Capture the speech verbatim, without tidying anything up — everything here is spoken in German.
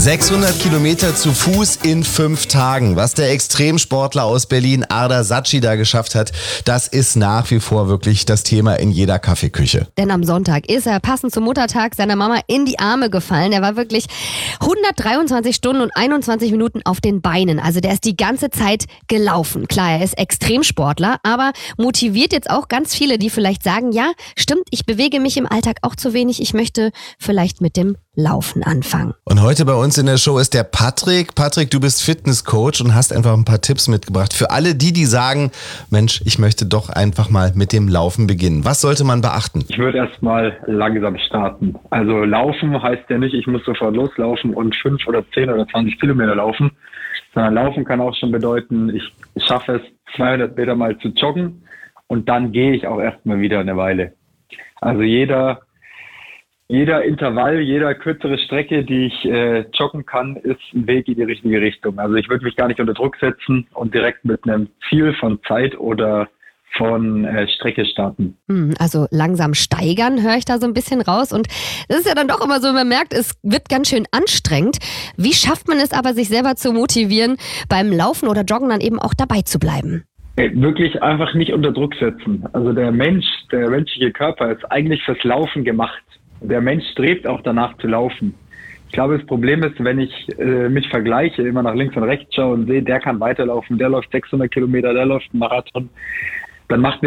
sechshundert Kilometer zu Fuß in fünf Tagen. Was der Extremsportler aus Berlin Ardar Sacchi da geschafft hat, das ist nach wie vor wirklich das Thema in jeder Kaffeeküche. Denn am Sonntag ist er passend zum Muttertag seiner Mama in die Arme gefallen. Er war wirklich hundertdreiundzwanzig Stunden und einundzwanzig Minuten auf den Beinen. Also der ist die ganze Zeit gelaufen. Klar, er ist Extremsportler, aber motiviert jetzt auch ganz viele, die vielleicht sagen, ja, stimmt, ich bewege mich im Alltag auch zu wenig. Ich möchte vielleicht mit dem Laufen anfangen. Und heute bei uns in der Show ist der Patrick. Patrick, du bist Fitnesscoach und hast einfach ein paar Tipps mitgebracht für alle die, die sagen, Mensch, ich möchte doch einfach mal mit dem Laufen beginnen. Was sollte man beachten? Ich würde erstmal langsam starten. Also laufen heißt ja nicht, ich muss sofort loslaufen und fünf oder zehn oder zwanzig Kilometer laufen, sondern laufen kann auch schon bedeuten, ich schaffe es zweihundert Meter mal zu joggen und dann gehe ich auch erstmal wieder eine Weile. Also jeder Jeder Intervall, jeder kürzere Strecke, die ich äh, joggen kann, ist ein Weg in die richtige Richtung. Also ich würde mich gar nicht unter Druck setzen und direkt mit einem Ziel von Zeit oder von äh, Strecke starten. Also langsam steigern, höre ich da so ein bisschen raus. Und das ist ja dann doch immer so, man merkt, es wird ganz schön anstrengend. Wie schafft man es aber, sich selber zu motivieren, beim Laufen oder Joggen dann eben auch dabei zu bleiben? Wirklich einfach nicht unter Druck setzen. Also der Mensch, der menschliche Körper ist eigentlich fürs Laufen gemacht. Der Mensch strebt auch danach zu laufen. Ich glaube, das Problem ist, wenn ich äh, mich vergleiche, immer nach links und rechts schaue und sehe, der kann weiterlaufen, der läuft sechshundert Kilometer, der läuft einen Marathon, dann macht mir